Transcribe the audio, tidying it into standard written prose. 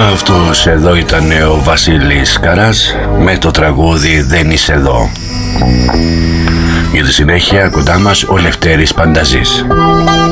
Αυτός εδώ ήταν ο Βασίλης Καράς με το τραγούδι «Δεν είσαι εδώ». Για τη συνέχεια κοντά μας ο Λευτέρης Πανταζής.